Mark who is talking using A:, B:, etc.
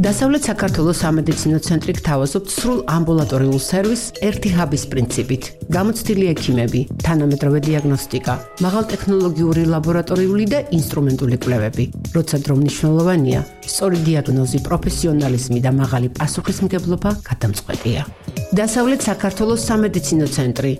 A: დასავლეთ საქართველოს სამედიცინო ცენტრი გთავაზობთ სრულ ამბულატორიულ სერვისს ერთი ჰაბის პრინციპით. გამოცდილი ექიმები, თანამედროვე დიაგნოსტიკა, მაღალტექნოლოგიური ლაბორატორიული და ინსტრუმენტული კვლევები. როცა დრო მნიშვნელოვანია, სწორი დიაგნოზი, პროფესიონალიზმი და მაღალი პასუხისმგებლობა გადამწყვეტია. დასავლეთ საქართველოს სამედიცინო ცენტრი